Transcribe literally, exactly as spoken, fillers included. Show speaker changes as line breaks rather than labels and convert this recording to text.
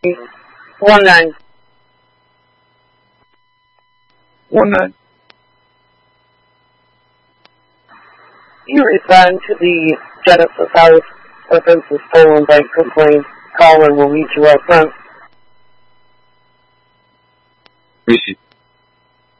One nine.
One nine.
You respond to the Genesis House offensive stolen bike complaint. Call and we'll meet you up front.
Receive.